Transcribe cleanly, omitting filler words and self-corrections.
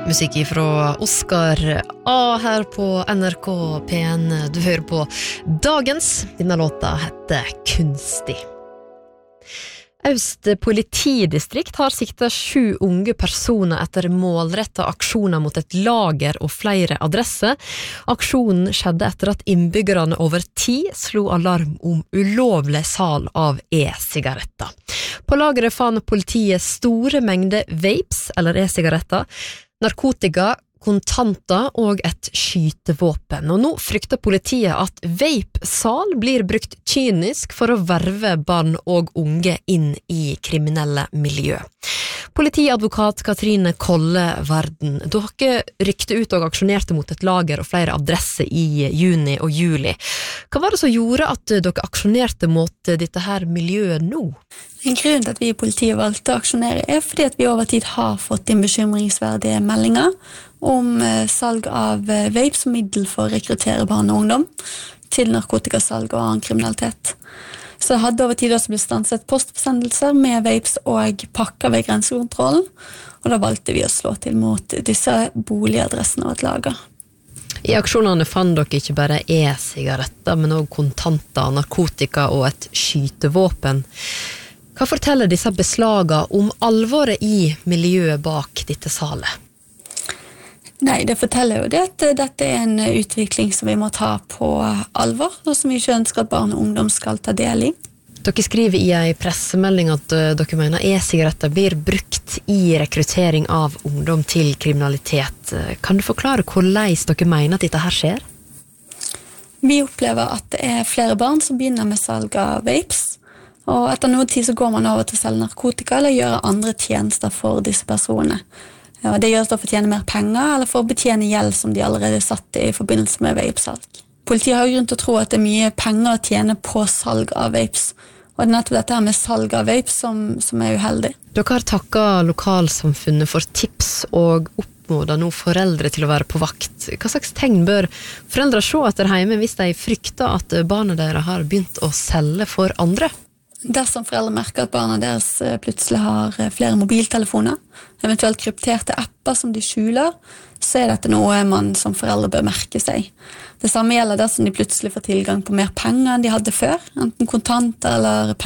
Musikk fra Oscar A her på NRK P1. Du hører på Dagens. Denne låta heter Kunstig. Øst politidistrikt har siktet 7 unge personer etter målrettet aksjoner mot et lager og flere adresser. Aksjonen skjedde etter at innbyggerne over tid slo alarm om ulovlig salg av e-sigaretter. På lageret fant politiet store mengder vapes eller e-sigaretter, narkotika, kontanter og et skytevåpen. Og nå frykter politiet at vape-sal blir brukt kynisk for å verve barn og unge inn i kriminelle miljø. Politiadvokat Katrine Kolle Verden, dere rykte ut og aksjonerte mot et lager og flere adresser i juni og juli. Hva var det som gjorde at dere aksjonerte mot dette her miljøet nå? En grunn til at vi i politiet valgte å aksjonere er fordi at vi over tid har fått inn bekymringsverdige meldinger om salg av vape som middel for å rekruttere barn og ungdom til narkotikasalg og annen kriminalitet. Så det hadde over tid også blitt stanset postforsendelser med vapes og pakker ved grensekontrollen, og da valgte vi å slå til mot disse boligadressene og et lager. I aksjonene fant dere ikke bare e-sigaretter, men også kontanter, narkotika og et skytevåpen. Hva forteller disse beslagene om alvoret i miljøet bak dette salet? Nei, det forteller jo det at dette er en utvikling som vi må ta på alvor, og som vi ikke ønsker at barn og ungdom skal ta del i. Dere skriver i en pressemelding at dere mener e-sigaretter blir brukt i rekruttering av ungdom til kriminalitet. Kan du forklare hvordan dere mener at dette her skjer? Vi opplever at det er flere barn som begynner med salg av vapes, og etter noe tid så går man over til å selge narkotika eller gjøre andre tjenester for disse personene. Ja, det gjøres da for å tjene mer penger, eller for å betjene gjeld som de allerede satte i forbindelse med vapesalg. Politiet har grunn til å tro at det er mye penger å tjene på salg av vapes, og det er nettopp dette her med salg av vapes som er uheldig. Dere har takket lokalsamfunnet for tips og oppfordrer nå foreldre til å være på vakt. Hva slags tegn bør foreldre se etter hjemme hvis de frykter at barna deres har begynt å selge for andre? Dersom foreldre merker at barna deres plutselig har flere mobiltelefoner, eventuelt krypterte apper som de skjuler, så er dette noe man som foreldre bør merke seg. Det samme gjelder dersom de plutselig får tilgang på mer penger enn de hadde før, enten kontanter eller penger